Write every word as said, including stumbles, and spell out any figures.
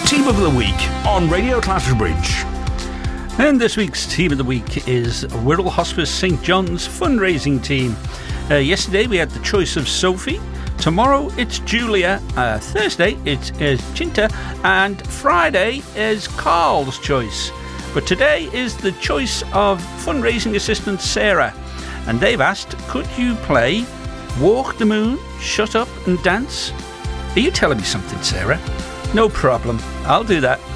Team of the Week on Radio Clatterbridge. And this week's Team of the Week is Wirral Hospice St John's fundraising team. Uh, yesterday we had the choice of Sophie. Tomorrow it's Julia. Uh, Thursday it's uh, Chinta. And Friday is Carl's choice. But today is the choice of fundraising assistant Sarah. And they've asked, could you play Walk the Moon, Shut Up and Dance? Are you telling me something, Sarah? No problem. I'll do that.